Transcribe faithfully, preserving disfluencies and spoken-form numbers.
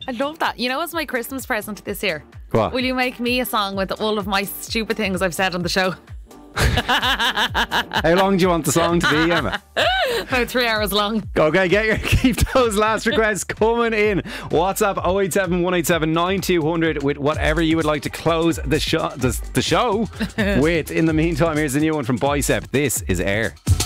I love that. You know what's my Christmas present this year? What? Will you make me a song with all of my stupid things I've said on the show? How long do you want the song to be, Emma? About three hours long. Okay, get your keep those last requests coming in. WhatsApp oh eight seven, one eight seven, nine two hundred with whatever you would like to close the show the, the show with. In the meantime, here's the new one from Bicep. This is Air.